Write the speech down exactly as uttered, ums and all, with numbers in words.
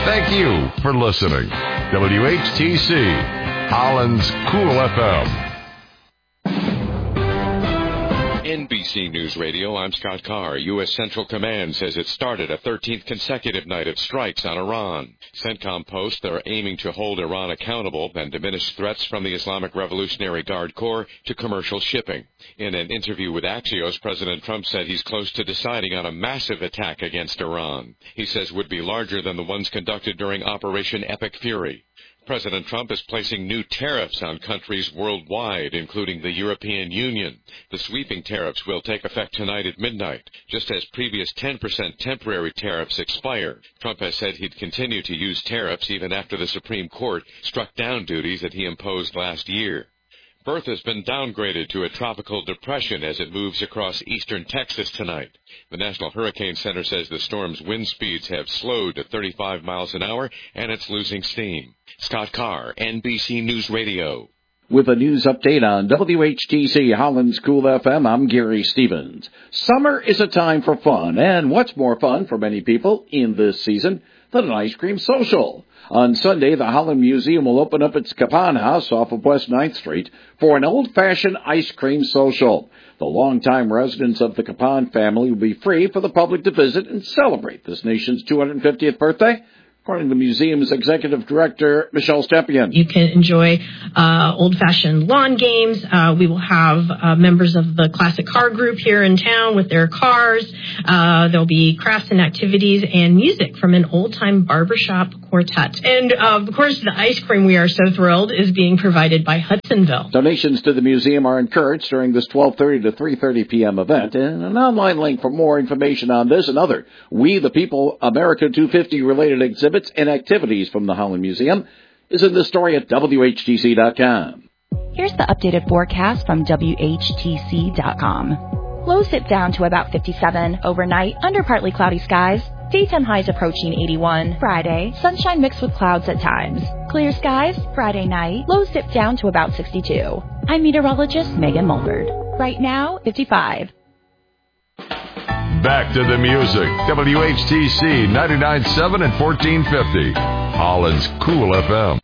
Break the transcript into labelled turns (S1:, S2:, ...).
S1: Thank you for listening. W H T C, Holland's Cool F M.
S2: N B C News Radio, I'm Scott Carr. U S. Central Command says it started a thirteenth consecutive night of strikes on Iran. CENTCOM posts they're aiming to hold Iran accountable and diminish threats from the Islamic Revolutionary Guard Corps to commercial shipping. In an interview with Axios, President Trump said he's close to deciding on a massive attack against Iran. He says would be larger than the ones conducted during Operation Epic Fury. President Trump is placing new tariffs on countries worldwide, including the European Union. The sweeping tariffs will take effect tonight at midnight, just as previous ten percent temporary tariffs expire. Trump has said he'd continue to use tariffs even after the Supreme Court struck down duties that he imposed last year. Bertha has been downgraded to a tropical depression as it moves across eastern Texas tonight. The National Hurricane Center says the storm's wind speeds have slowed to thirty-five miles an hour and it's losing steam. Scott Carr, N B C News Radio.
S3: With a news update on W H T C Holland's Cool F M, I'm Gary Stevens. Summer is a time for fun, and what's more fun for many people in this season than an ice cream social? On Sunday, the Holland Museum will open up its Capon House off of West ninth Street for an old-fashioned ice cream social. The longtime residents of the Capon family will be free for the public to visit and celebrate this nation's two hundred fiftieth birthday, according to the museum's executive director, Michelle Stepien.
S4: You can enjoy uh, old-fashioned lawn games. Uh, we will have uh, members of the classic car group here in town with their cars. Uh, there'll be crafts and activities and music from an old-time barbershop quartet. And, uh, of course, the ice cream, we are so thrilled, is being provided by Hudsonville.
S3: Donations to the museum are encouraged during this twelve thirty to three thirty p.m. event. And an online link for more information on this and other We the People America two fifty related exhibits and activities from the Holland Museum is in the story at W H T C dot com.
S5: Here's the updated forecast from W H T C dot com. Lows dip down to about fifty-seven. Overnight, under partly cloudy skies. Daytime highs approaching eighty-one. Friday, sunshine mixed with clouds at times. Clear skies. Friday night, lows dip down to about sixty-two. I'm meteorologist Megan Mulford. Right now, fifty-five.
S1: Back to the music. W H T C ninety-nine point seven and fourteen fifty. Holland's Cool F M.